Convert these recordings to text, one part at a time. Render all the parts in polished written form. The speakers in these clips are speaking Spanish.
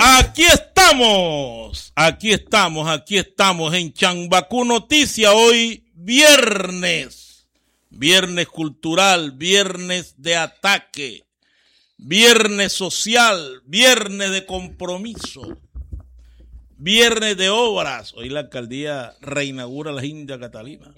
Aquí estamos en Chambacú Noticias hoy viernes cultural, viernes de ataque, viernes social, viernes de compromiso, viernes de obras. Hoy la alcaldía reinaugura la India Catalina.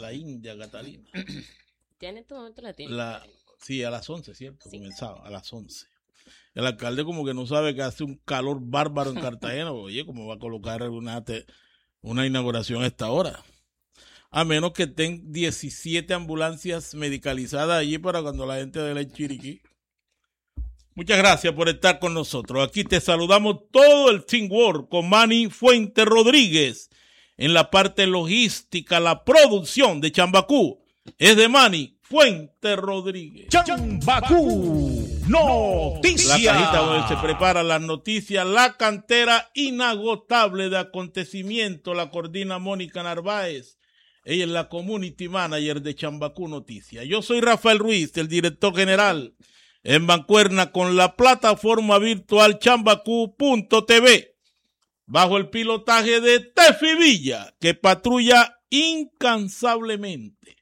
¿Tiene todo momento la tiene? Sí, a las 11, ¿cierto? Sí. Comenzaba a las 11. El alcalde como que no sabe que hace un calor bárbaro en Cartagena. Oye, ¿cómo va a colocar una inauguración a esta hora? A menos que estén 17 ambulancias medicalizadas allí para cuando la gente de la Chiriquí. Muchas gracias por estar con nosotros. Aquí te saludamos todo el teamwork con Manny Fuente Rodríguez. En la parte logística, la producción de Chambacú es de Manny Fuente Rodríguez. Chambacú Noticias. La cajita donde se preparan las noticias, la cantera inagotable de acontecimiento, la coordina Mónica Narváez. Ella es la community manager de Chambacú Noticias. Yo soy Rafael Ruiz, el director general en Bancuerna con la plataforma virtual chambacú.tv, bajo el pilotaje de Tefi Villa, que patrulla incansablemente.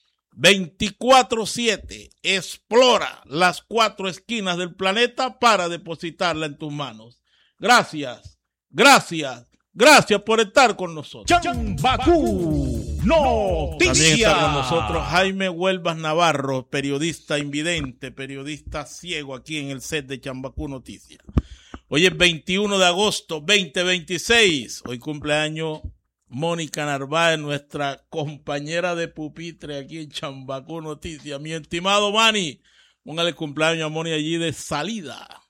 24/7, explora las 4 esquinas del planeta para depositarla en tus manos. Gracias por estar con nosotros. Chambacú Noticias. También está con nosotros Jaime Huelvas Navarro, periodista invidente, periodista ciego aquí en el set de Chambacú Noticias. Hoy es 21 de agosto 2026, hoy cumpleaños Mónica Narváez, nuestra compañera de pupitre aquí en Chambacú Noticias. Mi estimado Manny, póngale cumpleaños a Moni allí de salida.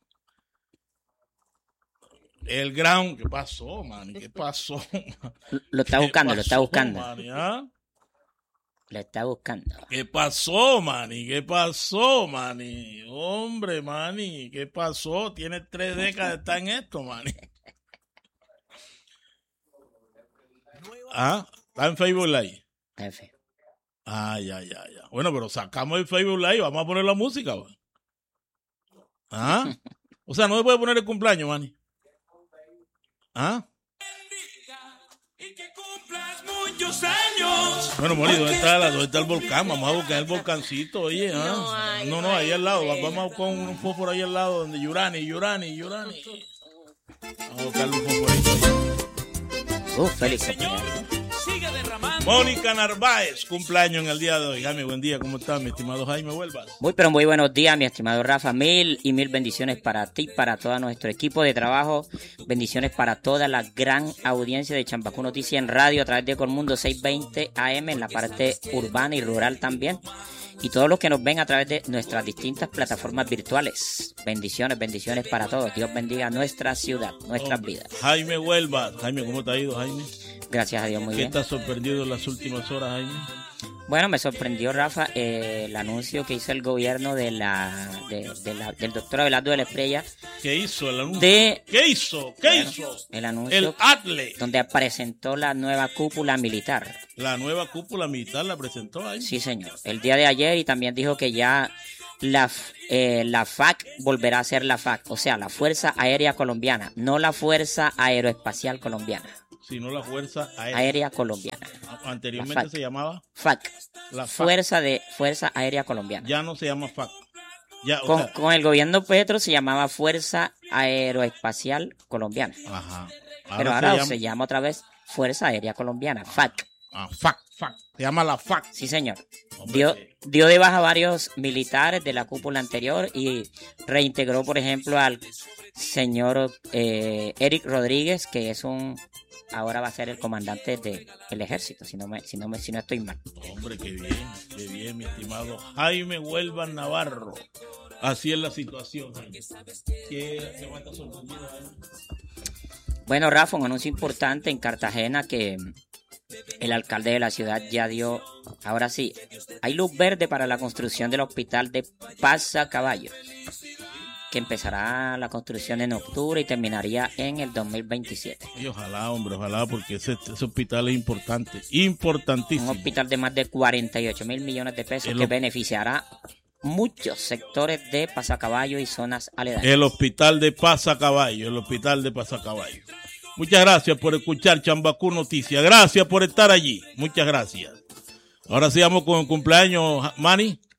El gran... ¿Qué pasó, Manny? ¿Qué pasó? Lo está buscando. Manny, ¿ah? Lo está buscando. ¿Qué pasó, Manny? Hombre, Manny, ¿qué pasó? Tiene 3 décadas de estar en esto, Manny. Ah, está en Facebook Live. F. Ya. Bueno, pero sacamos el Facebook Live, vamos a poner la música, güey. O sea, no se puede poner el cumpleaños, Manny. Bueno, Moni, ¿dónde está el volcán? Vamos a buscar el volcancito, oye. No, ahí al lado. Vamos con un fósforo ahí al lado donde Yurani. Vamos a buscarle un fósforo ahí. Félix cumpleaños. Mónica Narváez, cumpleaños en el día de hoy. Jaime, buen día, ¿cómo estás, mi estimado Jaime Huelvas? Muy buenos días, mi estimado Rafa. Mil bendiciones para ti, para todo nuestro equipo de trabajo. Bendiciones para toda la gran audiencia de Chambacú Noticias en radio a través de Colmundo 620 AM en la parte urbana y rural también. Y todos los que nos ven a través de nuestras distintas plataformas virtuales. Bendiciones para todos. Dios bendiga nuestra ciudad, nuestras vidas. Jaime Huelvas. Jaime, ¿cómo te ha ido, Jaime? Gracias a Dios, muy bien. ¿Qué te ha sorprendido en las últimas horas, Jaime? Bueno, me sorprendió, Rafa, el anuncio que hizo el gobierno del doctor Abelardo de la Espriella. ¿Qué hizo el anuncio? ¿Qué hizo? El anuncio. El ATLE. Donde presentó la nueva cúpula militar. La nueva cúpula militar la presentó ahí. Sí, señor. El día de ayer, y también dijo que ya la FAC volverá a ser la FAC, o sea, la Fuerza Aérea Colombiana, no la Fuerza Aeroespacial Colombiana. Sino la Fuerza Aérea Colombiana. Anteriormente se llamaba FAC. La Fuerza Aérea Colombiana. Ya no se llama FAC. Ya, con el gobierno Petro se llamaba Fuerza Aeroespacial Colombiana. Ajá. Pero ahora se llama otra vez Fuerza Aérea Colombiana, FAC. FAC. Se llama la FAC. Sí, señor. Dio de baja varios militares de la cúpula anterior y reintegró, por ejemplo, al señor Eric Rodríguez, que ahora va a ser el comandante del ejército, si no estoy mal. Hombre, qué bien, mi estimado Jaime Huelvas Navarro. Así es la situación, Jaime. ¿Qué va a estar sorprendido, Jaime? Bueno, Rafa, un anuncio importante en Cartagena que el alcalde de la ciudad ya dio, ahora sí, hay luz verde para la construcción del hospital de Pasacaballos, que empezará la construcción en octubre y terminaría en el 2027. Y ojalá, porque ese hospital es importante, importantísimo. Un hospital de más de 48 mil millones de pesos que beneficiará muchos sectores de Pasacaballo y zonas aledañas. El hospital de Pasacaballo, Muchas gracias por escuchar Chambacú Noticias. Gracias por estar allí. Muchas gracias. Ahora sí vamos con el cumpleaños, Manny.